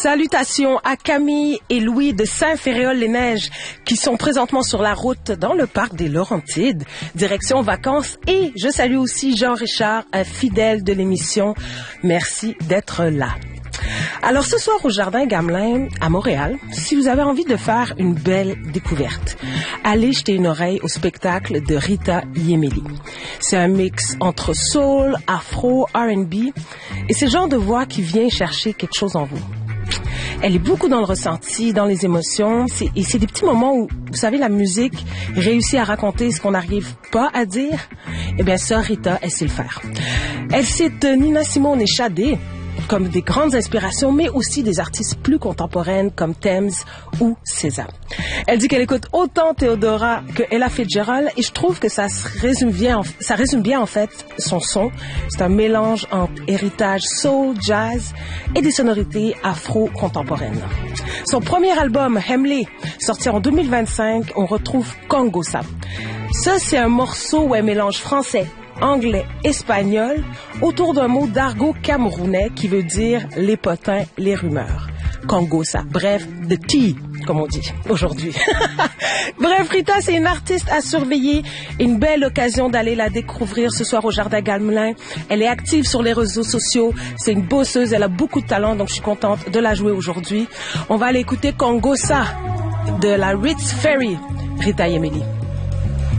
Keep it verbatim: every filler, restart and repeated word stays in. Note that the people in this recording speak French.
Salutations à Camille et Louis de Saint-Féréol-les-Neiges qui sont présentement sur la route dans le parc des Laurentides, direction vacances. Et je salue aussi Jean-Richard, un fidèle de l'émission. Merci d'être là. Alors ce soir au Jardin Gamelin à Montréal, si vous avez envie de faire une belle découverte, allez jeter une oreille au spectacle de Rita Yemeli. C'est un mix entre soul, afro, R and B et c'est le genre de voix qui vient chercher quelque chose en vous. Elle est beaucoup dans le ressenti, dans les émotions, c'est, et c'est des petits moments où, vous savez, la musique réussit à raconter ce qu'on n'arrive pas à dire. Eh bien ça, Rita, elle sait le faire. Elle cite Nina Simone et Sade comme des grandes inspirations, mais aussi des artistes plus contemporaines comme Thames ou César. Elle dit qu'elle écoute autant Theodora que Ella Fitzgerald et je trouve que ça se résume bien, ça résume bien en fait son son. C'est un mélange entre héritage soul, jazz et des sonorités afro-contemporaines. Son premier album, Hemley, sorti en deux mille vingt-cinq, on retrouve Kongosa. Ça, c'est un morceau où elle mélange français, anglais, espagnol, autour d'un mot d'argot camerounais qui veut dire les potins, les rumeurs. Kongosa, bref, the tea, comme on dit aujourd'hui. Bref, Rita, c'est une artiste à surveiller. Une belle occasion d'aller la découvrir ce soir au Jardin Gamelin. Elle est active sur les réseaux sociaux. C'est une bosseuse, elle a beaucoup de talent, donc je suis contente de la jouer aujourd'hui. On va aller écouter Kongosa de la Ritz Ferry, Rita Yemeli.